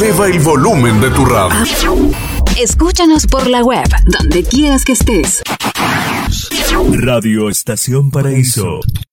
Eleva el volumen de tu radio. Escúchanos por la web, donde quieras que estés. Radio Estación Paraíso